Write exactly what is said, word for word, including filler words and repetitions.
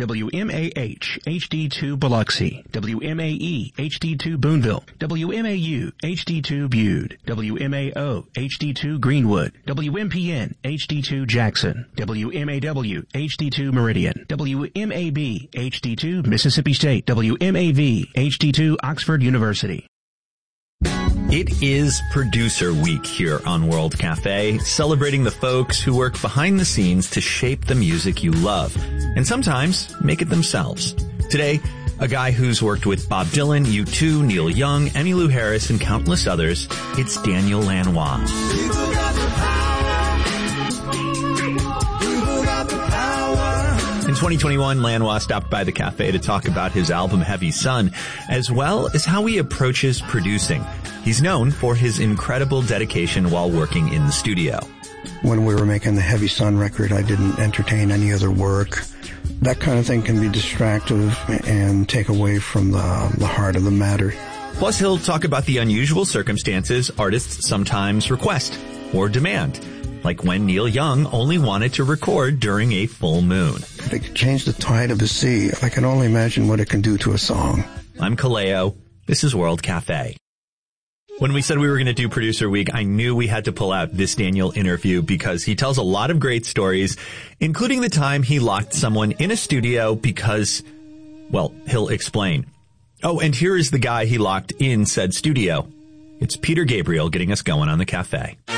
W M A H H D two Biloxi, W M A E H D two Boonville, W M A U H D two Bude, W M A O H D two Greenwood, W M P N H D two Jackson, W M A W H D two Meridian, W M A B H D two Mississippi State, W M A V H D two Oxford University. It is Producer Week here on World Cafe, celebrating the folks who work behind the scenes to shape the music you love, and sometimes make it themselves. Today, a guy who's worked with Bob Dylan, U two, Neil Young, Emmylou Harris, and countless others. It's Daniel Lanois. In twenty twenty-one, Lanois stopped by the cafe to talk about his album Heavy Sun, as well as how he approaches producing. He's known for his incredible dedication while working in the studio. When we were making the Heavy Sun record, I didn't entertain any other work. That kind of thing can be distractive and take away from the, the heart of the matter. Plus, he'll talk about the unusual circumstances artists sometimes request or demand, like when Neil Young only wanted to record during a full moon. If it could change the tide of the sea, I can only imagine what it can do to a song. I'm Kaleo. This is World Cafe. When we said we were going to do Producer Week, I knew we had to pull out this Daniel interview because he tells a lot of great stories, including the time he locked someone in a studio because, well, he'll explain. Oh, and here is the guy he locked in said studio. It's Peter Gabriel getting us going on the cafe.